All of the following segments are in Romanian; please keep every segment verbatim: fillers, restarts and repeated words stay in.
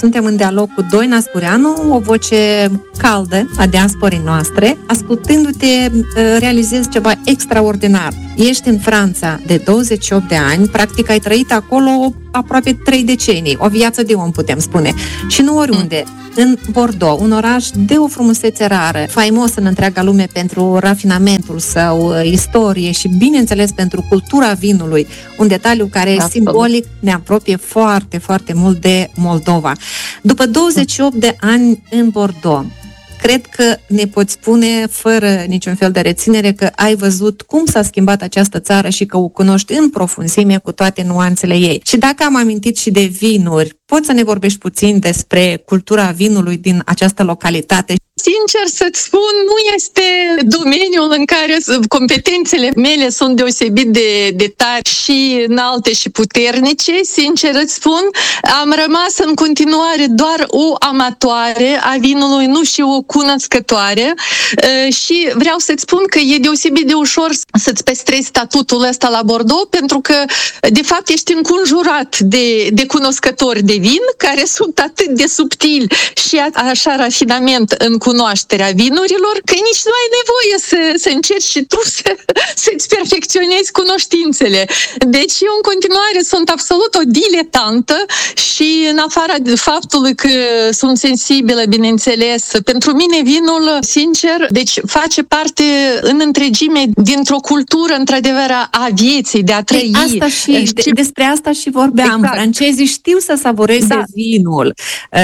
suntem în dialog cu Doina Scureanu, o voce caldă a diasporii noastre. Ascultându-te, realizezi ceva extraordinar. Ești în Franța de douăzeci și opt de ani, practic ai trăit acolo aproape trei decenii, o viață de om, putem spune. Și nu oriunde, în Bordeaux, un oraș de o frumusețe rară, faimos în întreaga lume pentru rafinamentul său, istorie și, bineînțeles, pentru cultura vinului, un detaliu care Absolut. simbolic ne apropie foarte, foarte mult de Moldova. După douăzeci și opt de ani în Bordeaux, cred că ne poți spune, fără niciun fel de reținere, că ai văzut cum s-a schimbat această țară și că o cunoști în profunzime cu toate nuanțele ei. Și dacă am amintit și de vinuri, poți să ne vorbești puțin despre cultura vinului din această localitate? Sincer să-ți spun, nu este domeniul în care competențele mele sunt deosebit de, de tari și înalte și puternice. Sincer îți spun, am rămas în continuare doar o amatoare a vinului, nu și o cunoscătoare. Și vreau să-ți spun că e deosebit de ușor să-ți păstrezi statutul ăsta la Bordeaux, pentru că, de fapt, ești înconjurat de, de cunoscători de vin care sunt atât de subtili și așa rafinament în cunoașterea vinurilor, că nici nu ai nevoie să, să încerci și tu să, să-ți perfecționezi cunoștințele. Deci eu în continuare sunt absolut o diletantă și în afara de faptului că sunt sensibilă, bineînțeles, pentru mine vinul, sincer, deci face parte în întregime dintr-o cultură, într-adevăr, a vieții, de a trăi. Ei, asta și, de, despre asta și vorbeam. Exact. Francezii știu să savureze da. vinul,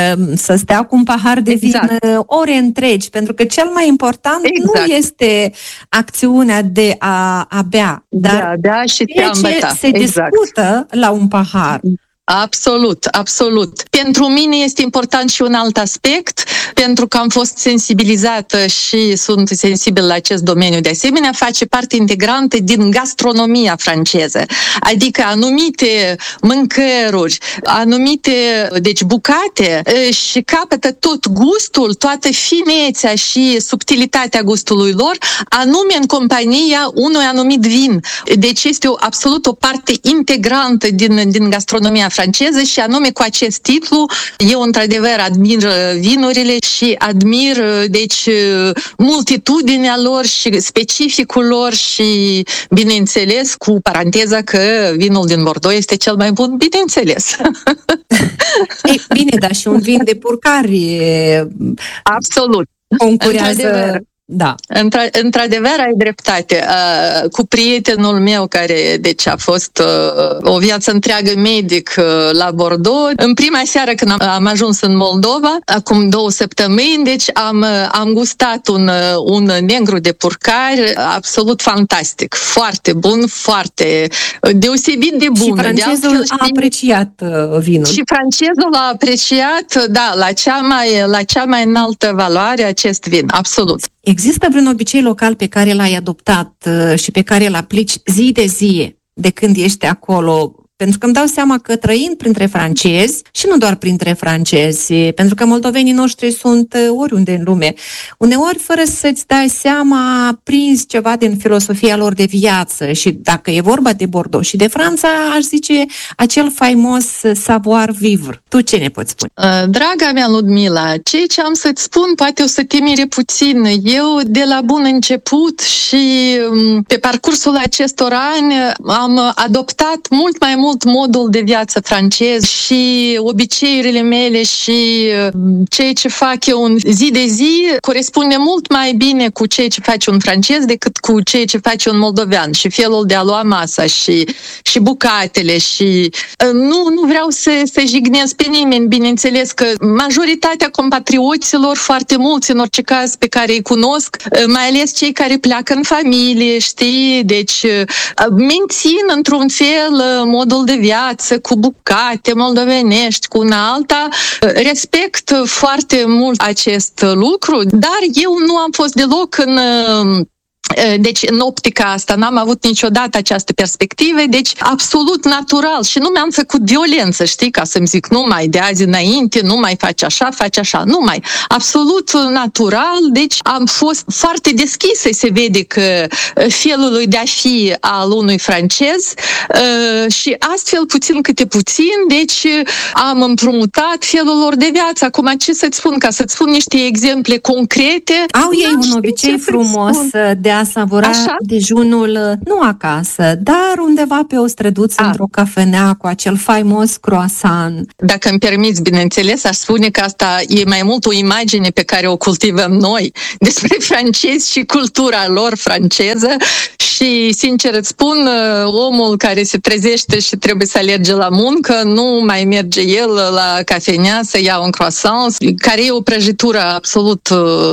să stea cu un pahar de exact. vin ore întregi, pentru că cel mai important exact. nu este acțiunea de a, a bea, dar da, da, și ceea ce se exact. discută la un pahar. Absolut, absolut. Pentru mine este important și un alt aspect, pentru că am fost sensibilizată și sunt sensibil la acest domeniu. De asemenea, face parte integrantă din gastronomia franceză. Adică anumite mâncăruri, anumite, deci bucate, și capătă tot gustul, toată finețea și subtilitatea gustului lor, anume în compania unui anumit vin. Deci este o, absolut o parte integrantă din, din gastronomia franceză. franceză și anume cu acest titlu eu într-adevăr admir vinurile și admir deci multitudinea lor și specificul lor și bineînțeles cu paranteza că vinul din Bordeaux este cel mai bun, bineînțeles. Ei, bine, dar și un vin de purcari absolut concurează. Da. Într- într-adevăr, ai dreptate. Uh, cu prietenul meu, care deci a fost uh, o viață întreagă medic uh, la Bordeaux, în prima seară când am, am ajuns în Moldova, acum două săptămâni, deci am, am gustat un, un negru de purcari absolut fantastic. Foarte bun, foarte deosebit de bun. Și francezul de a apreciat vinul. Și francezul a apreciat, da, la cea mai, la cea mai înaltă valoare acest vin. Absolut. Există vreun obicei local pe care l-ai adoptat și pe care îl aplici zi de zi de când ești acolo? Pentru că îmi dau seama că trăind printre francezi, și nu doar printre francezi, pentru că moldovenii noștri sunt oriunde în lume, uneori fără să-ți dai seama, prinzi ceva din filosofia lor de viață și dacă e vorba de Bordeaux și de Franța, aș zice acel faimos savoir-vivre. Tu ce ne poți spune? Draga mea Ludmila, ceea ce am să-ți spun poate o să te mire puțin. Eu de la bun început și pe parcursul acestor ani am adoptat mult mai mult modul de viață francez și obiceiurile mele și ceea ce fac eu în zi de zi corespunde mult mai bine cu ceea ce face un francez decât cu ceea ce face un moldovean și felul de a lua masa și, și bucatele și nu, nu vreau să, să jignesc pe nimeni, bineînțeles că majoritatea compatrioților, foarte mulți în orice caz pe care îi cunosc, mai ales cei care pleacă în familie, știi, deci mențin într-un fel modul de viață, cu bucate moldovenești, cu una alta. Respect foarte mult acest lucru, dar eu nu am fost deloc în Deci, în optica asta, n-am avut niciodată această perspectivă, deci absolut natural și nu mi-am făcut violență, știi, ca să-mi zic, nu mai de azi înainte, nu mai faci așa, faci așa, nu mai. Absolut natural, deci am fost foarte deschisă, se vede că felul de a fi al unui francez și astfel, puțin câte puțin, deci am împrumutat felul lor de viață. Acum, ce să-ți spun, ca să-ți spun niște exemple concrete. Au ei un obicei frumos de a savura așa? Dejunul, nu acasă, dar undeva pe o străduță, a. într-o cafenea cu acel faimos croissant. Dacă îmi permiți, bineînțeles, aș spune că asta e mai mult o imagine pe care o cultivăm noi despre francezi și cultura lor franceză și, sincer îți spun, omul care se trezește și trebuie să alerge la muncă, nu mai merge el la cafenea să ia un croissant, care e o prăjitură absolut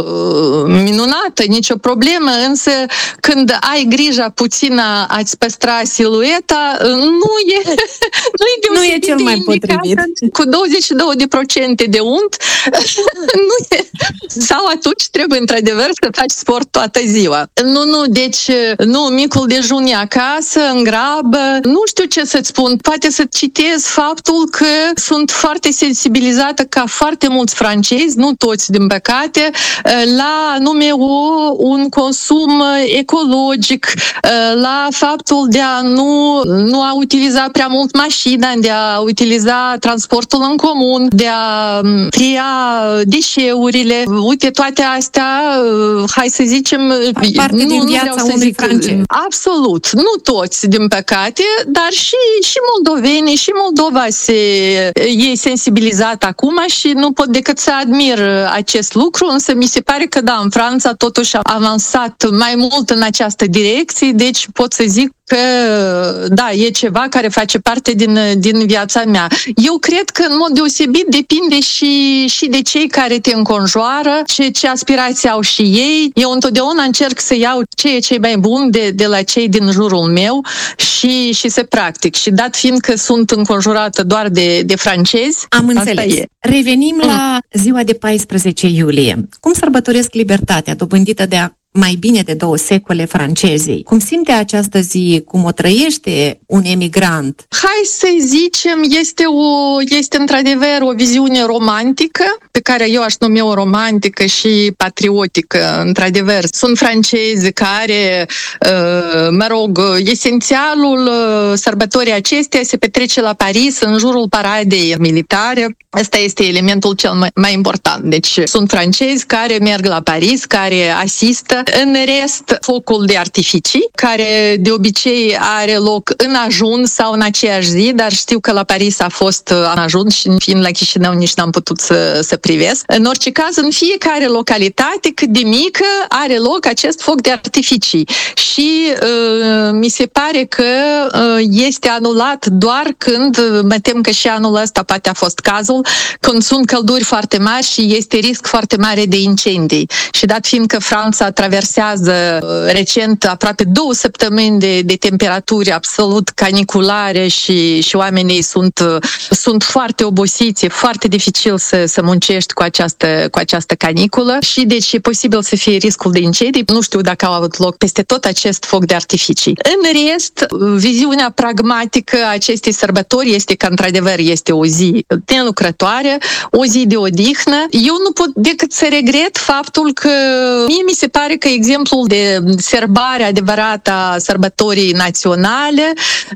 minunată, nicio problemă, însă când ai grija puțină a-ți păstra silueta, nu e, nu e deosebit nu e cel mai potrivit. Cu douăzeci și două de procente de unt, nu e. Sau atunci trebuie într-adevăr să faci sport toată ziua. Nu, nu, deci, nu, micul dejun e acasă, în grabă, nu știu ce să-ți spun, poate să citez faptul că sunt foarte sensibilizată ca foarte mulți francezi, nu toți din păcate, la anume o, un consum ecologic, la faptul de a nu, nu a utiliza prea mult mașina, de a utiliza transportul în comun, de a tria deșeurile. Uite, toate astea, hai să zicem, parte nu, din nu viața vreau să unui zic francez. Absolut, nu toți, din păcate, dar și, și moldovenii, și Moldova se, e sensibilizată acum și nu pot decât să admir acest lucru, însă mi se pare că da, în Franța totuși a avansat mai mult în această direcție, deci pot să zic că, da, e ceva care face parte din, din viața mea. Eu cred că, în mod deosebit, depinde și, și de cei care te înconjoară, ce, ce aspirații au și ei. Eu întotdeauna încerc să iau ce e cei mai bun de, de la cei din jurul meu și, și să practic. Și dat fiind că sunt înconjurată doar de, de francezi, am înțeles. E. Revenim mm. la ziua de paisprezece iulie. Cum sărbătoresc libertatea dobândită de a mai bine de două secole francezii? Cum simte această zi? Cum o trăiește un emigrant? Hai să zicem, este, o, este într-adevăr o viziune romantică, pe care eu aș numi o romantică și patriotică. Într-adevăr, sunt francezi care, mă rog, esențialul sărbătorii acesteia se petrece la Paris, în jurul paradei militare. Asta este elementul cel mai, mai important. Deci sunt francezi care merg la Paris, care asistă. În rest, focul de artificii, care de obicei are loc în ajun sau în aceeași zi, dar știu că la Paris a fost în ajun și fiind la Chișinău nici n-am putut să, să privesc. În orice caz, în fiecare localitate, cât de mică, are loc acest foc de artificii. Și uh, mi se pare că uh, este anulat doar când, mă tem că și anul ăsta poate a fost cazul, când sunt călduri foarte mari și este risc foarte mare de incendii. Și dat fiind că Franța traversează recent aproape două săptămâni de, de temperaturi absolut caniculare și, și oamenii sunt, sunt foarte obosiți, e foarte dificil să, să muncești cu această, cu această caniculă și deci e posibil să fie riscul de incendii. Nu știu dacă au avut loc peste tot acest foc de artificii. În rest, viziunea pragmatică a acestei sărbători este că într-adevăr este o zi nelucrătoare, o zi de odihnă. Eu nu pot decât să regret faptul că mie mi se pare că exemplul de sărbare adevărată a sărbătorii naționale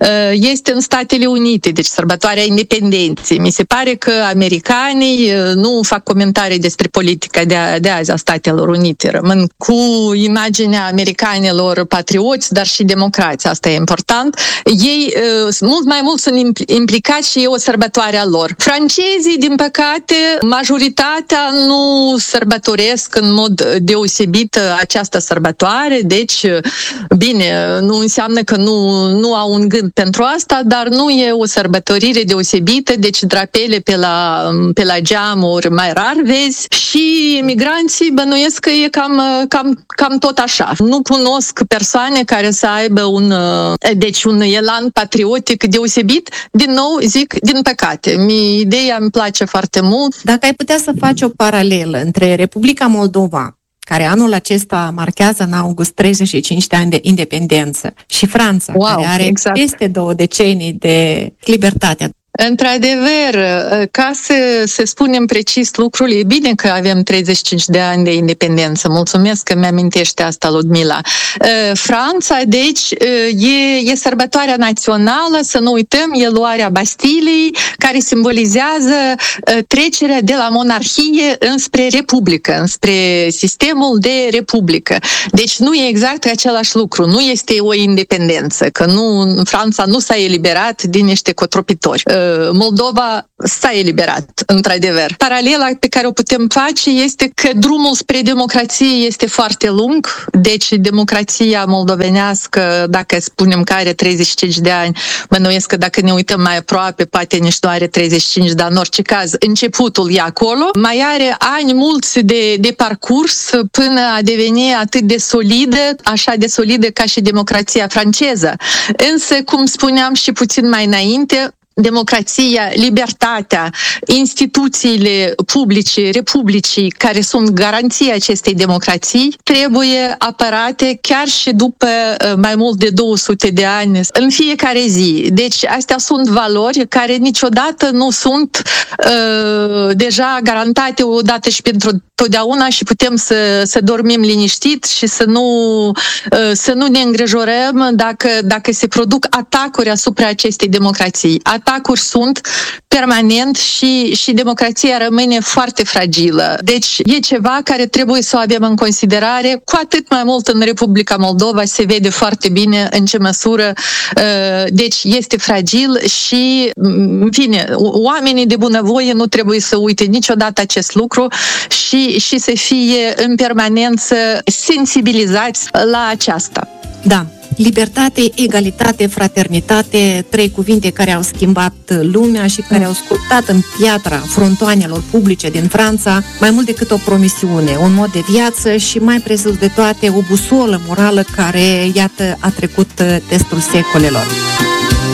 este în Statele Unite, deci sărbătoarea independenței. Mi se pare că americanii nu fac comentarii despre politica de, a, de azi a Statelor Unite. Rămân cu imaginea americanilor patrioți, dar și democrați. Asta e important. Ei mult mai mult sunt implicați și e o sărbătoare a lor. Francezii, din păcate, majoritatea nu sărbătoresc în mod deosebit această sărbătoare, deci, bine, nu înseamnă că nu, nu au un gând pentru asta, dar nu e o sărbătorire deosebită, deci drapele pe la, pe la geamuri mai rar vezi și emigranții bănuiesc că e cam, cam, cam tot așa. Nu cunosc persoane care să aibă un, deci un elan patriotic deosebit, din nou zic, din păcate. Mi, ideea îmi place foarte mult. Dacă ai putea să faci o paralelă între Republica Moldova, care anul acesta marchează în august treizeci și cinci de ani de independență, și Franța, wow, care are exact. peste două decenii de libertate. Într-adevăr, ca să, să spunem precis lucrul, e bine că avem treizeci și cinci de ani de independență. Mulțumesc că mi-amintește asta, Ludmila. Franța, deci, e, e sărbătoarea națională, să nu uităm, e luarea Bastilei, care simbolizează trecerea de la monarhie înspre republică, înspre sistemul de republică. Deci nu e exact același lucru, nu este o independență, că nu, Franța nu s-a eliberat din niște cotropitori. Moldova s-a eliberat, într-adevăr. Paralela pe care o putem face este că drumul spre democrație este foarte lung, deci democrația moldovenească, dacă spunem că are treizeci și cinci de ani, bănuiesc că dacă ne uităm mai aproape, poate nici nu are treizeci și cinci, dar în orice caz, începutul e acolo. Mai are ani mulți de, de parcurs până a deveni atât de solidă, așa de solidă ca și democrația franceză. Însă, cum spuneam și puțin mai înainte, democrația, libertatea, instituțiile publice, republicii, care sunt garanția acestei democrații, trebuie apărate chiar și după mai mult de două sute de ani, în fiecare zi. Deci astea sunt valori care niciodată nu sunt uh, deja garantate odată și pentru totdeauna și putem să, să dormim liniștit și să nu, uh, să nu ne îngrijorăm dacă, dacă se produc atacuri asupra acestei democrații. Atacuri sunt permanent și, și democrația rămâne foarte fragilă. Deci e ceva care trebuie să o avem în considerare, cu atât mai mult în Republica Moldova se vede foarte bine în ce măsură uh, deci este fragil și, în fine, oamenii de bunăvoie nu trebuie să uite niciodată acest lucru și, și să fie în permanență sensibilizați la aceasta. Da. Libertate, egalitate, fraternitate, trei cuvinte care au schimbat lumea și care au sculptat în piatra frontoanelor publice din Franța mai mult decât o promisiune, un mod de viață și, mai presus de toate, o busolă morală care, iată, a trecut testul secolelor.